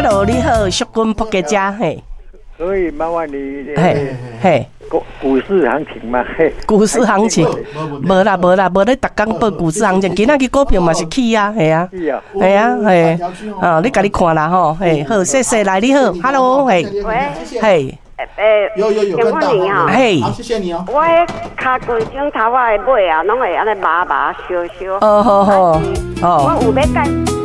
，Hello， 你好，淑君仆家家，嘿。 所以麻烦你， 嘿， 股市行情嘛，嘿， 股市行情，无啦，你逐工报股市行情，今仔日股票嘛是起啊，系啊，系啊，嘿，你家己看啦吼，嘿，好，谢谢，来你好 ，Hello， 嘿，嘿。 有跟到， 嘿， 好，谢谢你哦。 我迄脚规种头发的尾啊，拢会安尼麻麻烧烧。 哦，好， 我有要改。